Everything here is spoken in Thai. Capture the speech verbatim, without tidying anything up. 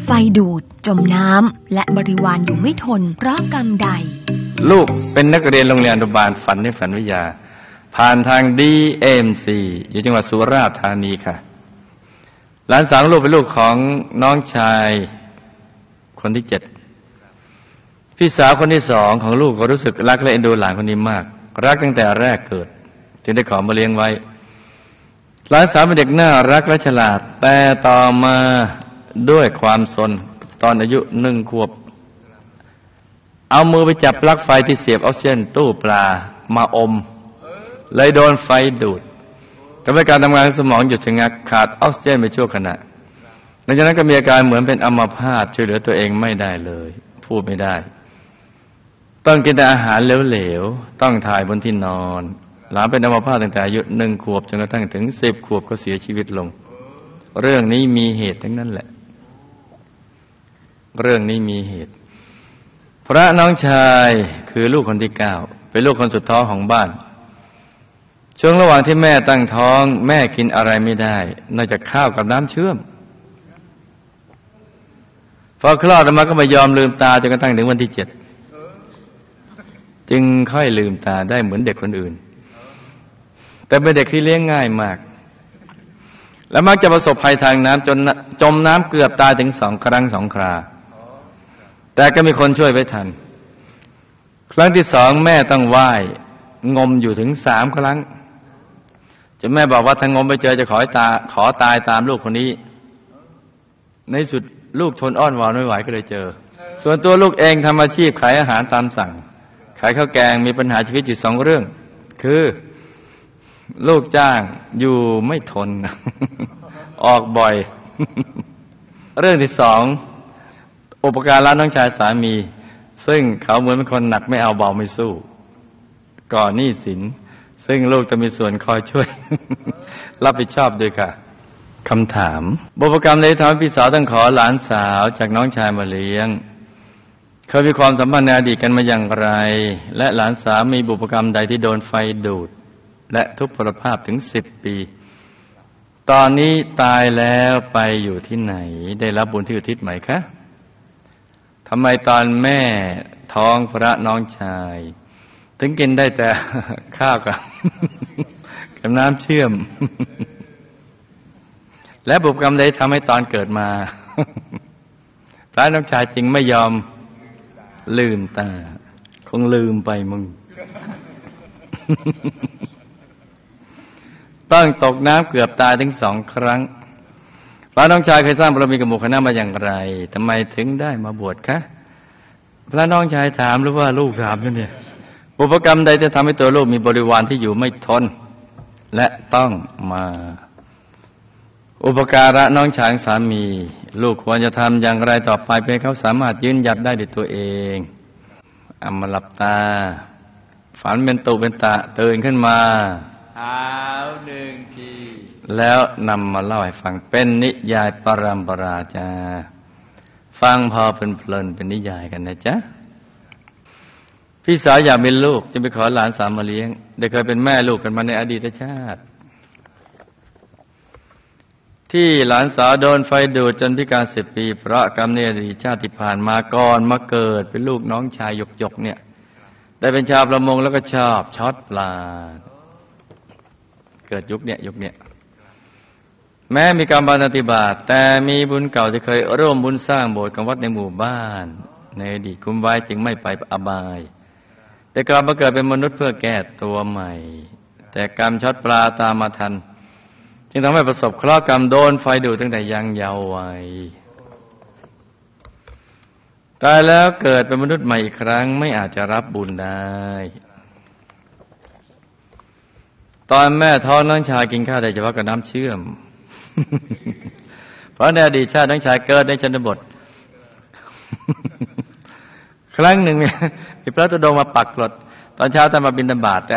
ไฟดูดจมน้ำและบริวารอยู่ไม่ทนเพราะกรรมใดลูกเป็นนักเรียนโรงเรียนอนุบาลฝันในฝันวิทยาผ่านทาง ดี เอ็ม ซี อยู่จังหวัดสุราษฎร์ธานีค่ะหลานสาวลูกเป็นลูกของน้องชายคนที่เจ็ดพี่สาวคนที่สองของลูกก็รู้สึกรักและเอ็นดูหลานคนนี้มากรักตั้งแต่แรกเกิดจึงได้ขอมาเลี้ยงไว้หลานสาวเป็นเด็กน่ารักและฉลาดแต่ต่อมาด้วยความซนตอนอายุหนึ่งขวบเอามือไปจับปลั๊กไฟที่เสียบออกซิเจนตู้ปลามาอมเลยโดนไฟดูดทำให้การทำงานของสมองหยุดชะงักขาดออกซิเจนไปชั่วขณะหลังจากนั้นก็มีอาการเหมือนเป็นอัมพาตช่วยเหลือตัวเองไม่ได้เลยพูดไม่ได้ต้องกินแต่อาหารเหลวๆต้องถ่ายบนที่นอนหลานเป็นอัมพาตตั้งแต่อายุหนึ่งขวบจนกระทั่งถึงสิบขวบก็เสียชีวิตลงเรื่องนี้มีเหตุทั้งนั้นแหละเรื่องนี้มีเหตุพระน้องชายคือลูกคนที่เก้าเป็นลูกคนสุดท้องของบ้านช่วงระหว่างที่แม่ตั้งท้องแม่กินอะไรไม่ได้นอกจากข้าวกับน้ำเชื่อมพอคลอดออกมาก็ไม่ยอมลืมตาจนกระทั่งถึงวันที่เจ็ดจึงค่อยลืมตาได้เหมือนเด็กคนอื่นแต่เป็นเด็กที่เลี้ยงง่ายมากและมักจะประสบภัยทางน้ำจนจมน้ำเกือบตายถึงสองครั้งสองคราแต่ก็มีคนช่วยไว้ทันครั้งที่สองแม่ต้องว่ายงมอยู่ถึงสามครั้งจนแม่บอกว่าถ้างมไปเจอจะขอตาขอตายตามลูกคนนี้ในสุดลูกทนอ้อนวอนไม่ไหวก็เลยเจอส่วนตัวลูกเองทำอาชีพขายอาหารตามสั่งขายข้าวแกงมีปัญหาชีวิตอยู่สองเรื่องคือลูกจ้างอยู่ไม่ทน ออกบ่อย เรื่องที่สองอุปการะน้องชายสามีซึ่งเขาเหมือนเป็นคนหนักไม่เอาเบาไม่สู้ก่อหนี้สินซึ่งลูกจะมีส่วนคอยช่วย รับผิดชอบด้วยค่ะคำถามบุพกรรมใดทำให้พี่สาวต้องขอหลานสาวจากน้องชายมาเลี้ยงเคยมีความสัมพันธ์ในอดีตกันมาอย่างไรและหลานสาวมีบุพกรรมใดที่โดนไฟดูดและทุพพลภาพถึงสิบปีตอนนี้ตายแล้วไปอยู่ที่ไหนได้รับบุญที่อุทิศไหมคะทำไมตอนแม่ท้องพระน้องชายถึงกินได้แต่ ข้าวกับ กับน้ำเชื่อม และบุพกรรมใดทำให้ตอนเกิดมา พระน้องชายจึงไม่ยอมลืมตาคงลืมไปมึง ต้องตกน้ำเกือบตายถึงสองครั้งพระน้องชายเคยสร้างบารมีกับหมู่คณะมาอย่างไรทำไมถึงได้มาบวชคะพระน้องชายถามหรือว่าลูกถามนั่นเนี่ยบุพกรรมใดจะทำให้ตัวลูกมีบริวารที่อยู่ไม่ทนและต้องมาอุปการะน้องชายสามีลูกควรจะทำอย่างไรต่อไปเพื่อให้เขาสามารถยืนหยัดได้ด้วยตัวเองเอามาหลับตาฝันเป็นตุเป็นตะตื่นขึ้นมาหาวหนึ่งทีแล้วนำมาเล่าให้ฟังเป็นนิยายปรัมปราจ้าฟังพอเป็นเพลินเป็นนิยายกันนะจ๊ะพี่สาวอยากมีลูกจึงไปขอหลานสาวมาเลี้ยงได้เคยเป็นแม่ลูกกันมาในอดีตชาติที่หลานสาวโดนไฟดูดจนพิการสิบปีเพราะกรรมในอดีตชาติที่ผ่านมาก่อนมาเกิดเป็นลูกน้องชายหยกๆเนี่ยได้เป็นชาวประมงแล้วก็ชอบช็อตปลาเกิดยุคเนี้ยยุคเนี้ยแม้มีกรรมปฏิบัติแต่มีบุญเก่าที่เคยร่วมบุญสร้างโบสถ์กับวัดในหมู่บ้านในอดีตคุ้มไว้จึงไม่ไปอบายแต่กลับมาเกิดเป็นมนุษย์เพื่อแก้ตัวใหม่แต่กรรมช็อตปลาตามมาทันจึงทำให้ประสบเคราะห์กรรมโดนไฟดูดตั้งแต่ยังเยาว์วัยตายแล้วเกิดเป็นมนุษย์ใหม่อีกครั้งไม่อาจจะรับบุญได้ตอนแม่ท้องน้องชายกินข้าวได้เฉพาะกับน้ำเชื่อม เพราะในอดีตชาติน้องชายเกิดในชนบท ครั้งหนึ่งมีพระธุดงค์มาปักกลดตอนเช้าท่านมาบิณฑบาต